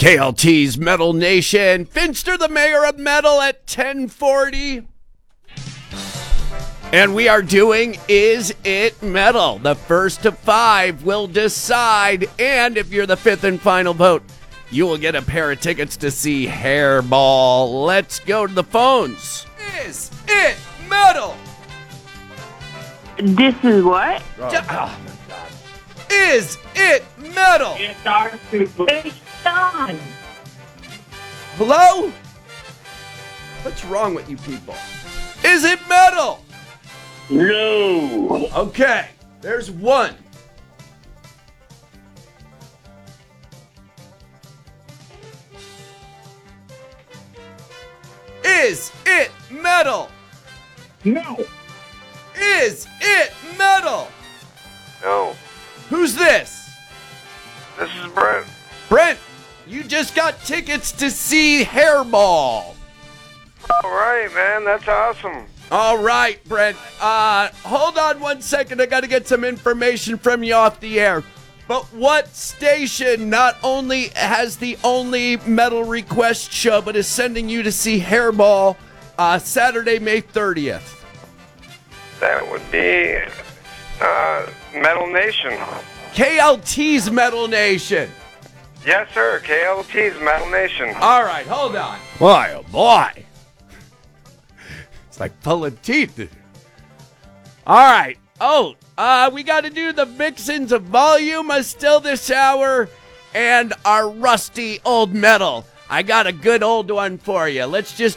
KLT's Metal Nation. Finster, the mayor of metal, at 10:40. And we are doing Is It Metal? The first of 5 will decide. And if you're the fifth and final vote, you will get a pair of tickets to see Hairball. Let's go to the phones. Is it metal? This is what? Oh my God. Is it metal? It's our It's done. Hello? What's wrong with you people? Is it metal? No. Okay, there's one. Is it metal? No. Is it metal? No, Who's this? this is Brent. Brent, you just got tickets to see Hairball. All right, man, that's awesome. All right, Brent. Hold on one second. I got to get some information from you off the air. But what station not only has the only metal request show, but is sending you to see Hairball Saturday, May 30th? That would be Metal Nation. KLT's Metal Nation. Yes, sir, KLT's Metal Nation. All right, hold on. Boy, oh boy. It's like pulling teeth. All right. Oh, we got to do the Vixens of Volume still this hour and our rusty old metal. I got a good old one for you. Let's just